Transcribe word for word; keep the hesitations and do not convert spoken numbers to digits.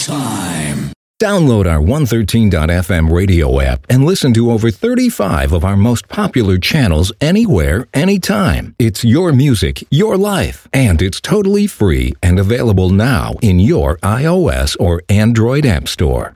time. Download our one thirteen dot f m radio app and listen to over thirty-five of our most popular channels anywhere, anytime. It's your music, your life, and it's totally free and available now in your iOS or Android app store.